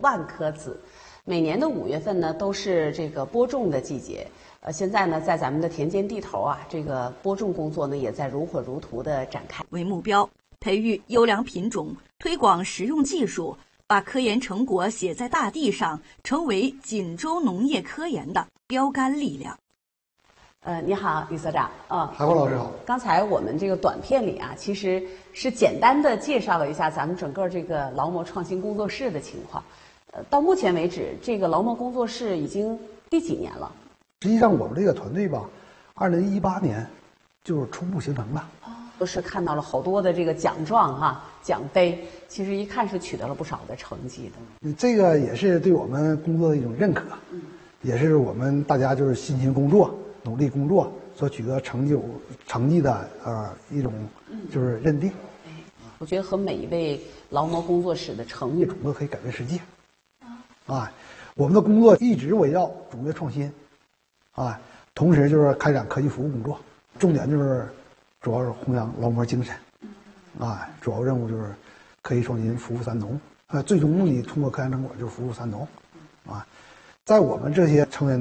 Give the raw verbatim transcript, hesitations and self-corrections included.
万颗籽。每年的五月份呢，都是这个播种的季节。呃，现在呢，在咱们的田间地头啊，这个播种工作呢，也在如火如荼的展开。 为目标，培育优良品种，推广实用技术，把科研成果写在大地上，成为锦州农业科研的标杆力量。 呃，你好，李所长。啊， 海波老师好。 刚才我们这个短片里啊，其实是简单的介绍了一下咱们整个这个劳模创新工作室的情况。呃，到目前为止，这个劳模工作室已经第几年了？ 实际上，我们这个团队吧，二零一八年就是初步形成的。 都是看到了好多的这个奖状哈、啊、奖杯，其实一看是取得了不少的成绩的。 这个也是对我们工作的一种认可，嗯，也是我们大家就是辛勤工作、努力工作所取得成就成绩的呃一种就是认定。 哎，我觉得和每一位劳模工作室的成绩， 种子可以改变世界。啊，我们的工作一直围绕种业创新，啊，同时就是开展科技服务工作，重点就是主要是弘扬劳模精神，啊，主要任务就是科技创新服务三农，啊，最终目的通过科研成果就是服务三农，啊，在我们这些成员